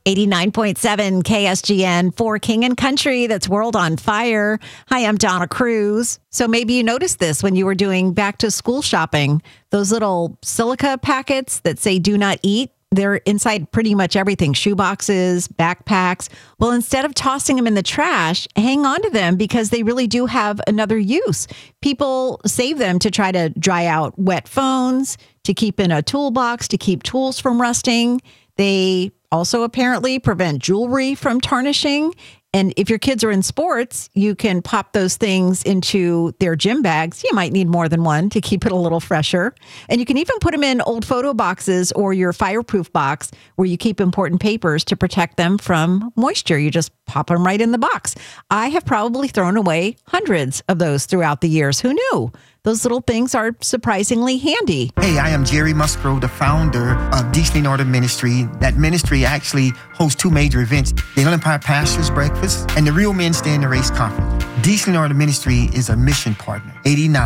89.7 KSGN for King and Country, that's World on Fire. Hi, I'm Donna Cruz. So maybe you noticed this when you were doing back to school shopping. Those little silica packets that say do not eat, they're inside pretty much everything. Shoe boxes, backpacks. Well, instead of tossing them in the trash, hang on to them because they really do have another use. People save them to try to dry out wet phones, to keep in a toolbox, to keep tools from rusting. They also apparently prevent jewelry from tarnishing. And if your kids are in sports, you can pop those things into their gym bags. You might need more than one to keep it a little fresher. And you can even put them in old photo boxes or your fireproof box where you keep important papers to protect them from moisture. You just pop them right in the box. I have probably thrown away hundreds of those throughout the years. Who knew? Those little things are surprisingly handy. Hey, I am Jerry Musgrove, the founder of Decently Ordered Ministry. That ministry actually hosts two major events, the Inland Empire Pastors Breakfast and the Real Men Stay in the Race Conference. Decently Ordered Ministry is a mission partner.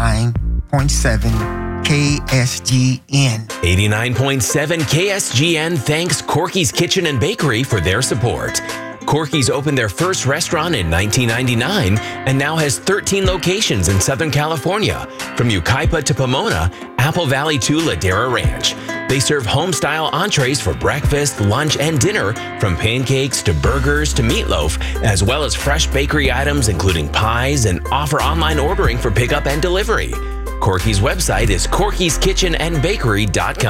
89.7 KSGN. 89.7 KSGN thanks Corky's Kitchen and Bakery for their support. Corky's opened their first restaurant in 1999 and now has 13 locations in Southern California, from Yucaipa to Pomona, Apple Valley to Ladera Ranch. They serve home-style entrees for breakfast, lunch, and dinner, from pancakes to burgers to meatloaf, as well as fresh bakery items including pies, and offer online ordering for pickup and delivery. Corky's website is corkyskitchenandbakery.com.